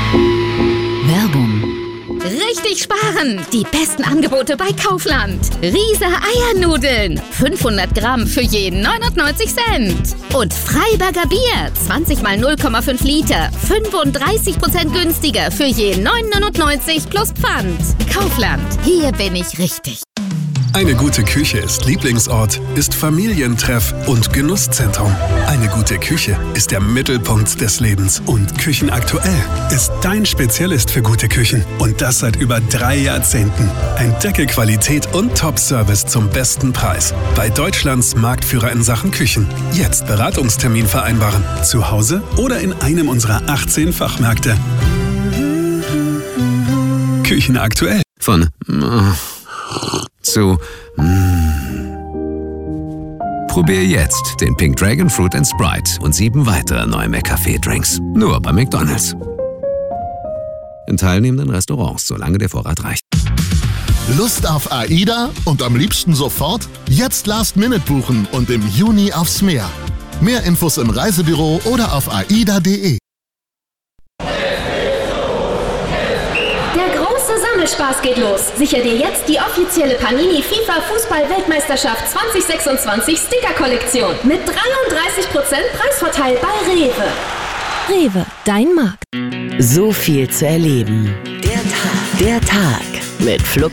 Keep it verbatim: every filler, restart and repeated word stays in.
Werbung. Richtig sparen! Die besten Angebote bei Kaufland. Riese Eiernudeln. fünfhundert Gramm für jeden neunundneunzig Cent. Und Freiberger Bier. zwanzig mal null Komma fünf Liter. fünfunddreißig Prozent günstiger für jeden neun neunundneunzig plus Pfand. Kaufland. Hier bin ich richtig. Eine gute Küche ist Lieblingsort, ist Familientreff und Genusszentrum. Eine gute Küche ist der Mittelpunkt des Lebens. Und Küchenaktuell ist dein Spezialist für gute Küchen. Und das seit über drei Jahrzehnten. Entdecke Qualität und Top-Service zum besten Preis. Bei Deutschlands Marktführer in Sachen Küchen. Jetzt Beratungstermin vereinbaren. Zu Hause oder in einem unserer achtzehn Fachmärkte. Küchenaktuell. Von zu mm. Probier jetzt den Pink Dragon Fruit and Sprite und sieben weitere neue McCafé-Drinks. Nur bei McDonald's. In teilnehmenden Restaurants, solange der Vorrat reicht. Lust auf AIDA und am liebsten sofort? Jetzt Last Minute buchen und im Juni aufs Meer. Mehr Infos im Reisebüro oder auf aida punkt de. Spaß geht los. Sicher dir jetzt die offizielle Panini FIFA Fußball-Weltmeisterschaft zwanzig sechsundzwanzig Sticker-Kollektion mit dreiunddreißig Prozent Preisvorteil bei Rewe. Rewe, dein Markt. So viel zu erleben. Der Tag. Der Tag mit Flux.